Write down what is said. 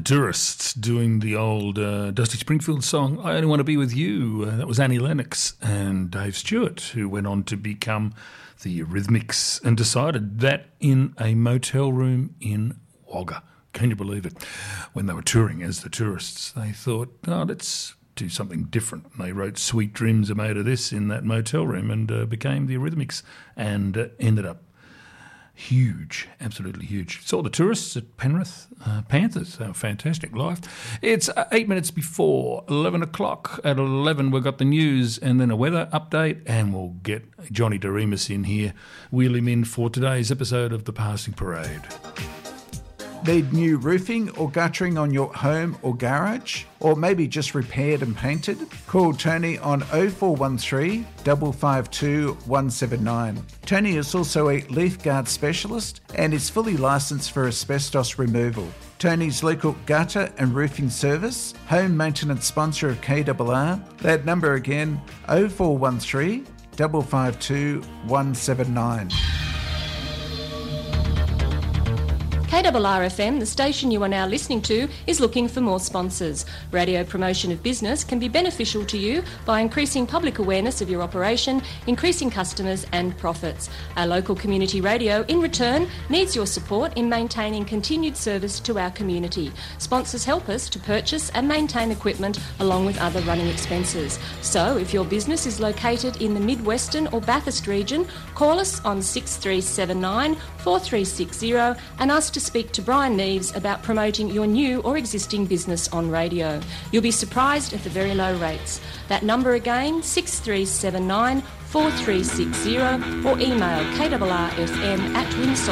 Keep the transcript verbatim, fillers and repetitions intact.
Tourists doing the old uh, Dusty Springfield song, I Only Want to Be With You. Uh, that was Annie Lennox and Dave Stewart, who went on to become the Eurythmics and decided that in a motel room in Wagga. Can you believe it? When they were touring as the Tourists, they thought, oh, let's do something different. And they wrote Sweet Dreams Are Made of This in that motel room and uh, became the Eurythmics and uh, ended up huge, absolutely huge. Saw the Tourists at Penrith uh, Panthers. They were fantastic live. It's uh, eight minutes before eleven o'clock. At eleven, we've got the news and then a weather update, and we'll get Johnny Doremus in here, wheel him in for today's episode of The Passing Parade. Need new roofing or guttering on your home or garage? Or maybe just repaired and painted? Call Tony on oh four one three, five five two, one seven nine. Tony is also a leaf guard specialist and is fully licensed for asbestos removal. Tony's local gutter and roofing service, home maintenance sponsor of K R R. That number again, oh four one three, five five two, one seven nine. K R R F M, the station you are now listening to, is looking for more sponsors. Radio promotion of business can be beneficial to you by increasing public awareness of your operation, increasing customers and profits. Our local community radio, in return, needs your support in maintaining continued service to our community. Sponsors help us to purchase and maintain equipment along with other running expenses. So, if your business is located in the Mid-Western or Bathurst region, call us on six three seven nine, four three six zero and ask to speak to Brian Neves about promoting your new or existing business on radio. You'll be surprised at the very low rates. That number again, six three seven nine, four three six zero, or email k r r f m at winsock